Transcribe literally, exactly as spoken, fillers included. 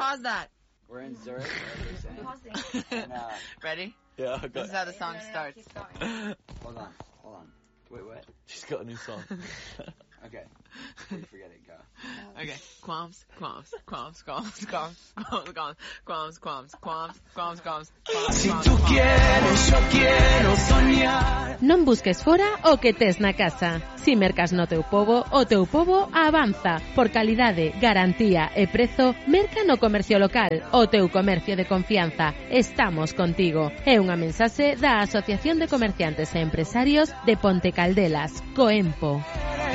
pause that. We're in Zurich. and, uh, Ready? Yeah, I got This is how the song No, no, no, starts. keep going. hold on, hold on. Wait, what? She's got a new song. Okay. Wait, forget it. Go. Okay. Qualms, qualms, qualms, qualms, qualms, qualms, qualms, qualms, qualms, qualms, qualms, qualms, Si tú quieres, yo quiero soñar. Non busques fora o que tes na casa. Si mercas no teu pobo, o teu pobo avanza. Por calidade, garantía e prezo, merca no comercio local, o teu comercio de confianza. Estamos contigo. É unha mensaxe da Asociación de Comerciantes e Empresarios de Ponte Caldelas, COEMPO.